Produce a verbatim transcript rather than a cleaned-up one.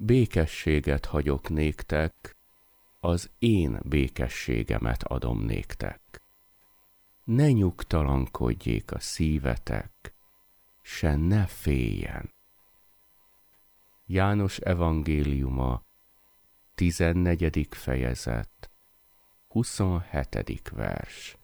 békességet hagyok néktek, az én békességemet adom néktek. Ne nyugtalankodjék a szívetek, se ne féljen. János evangéliuma, tizennegyedik fejezet, huszonhetedik vers.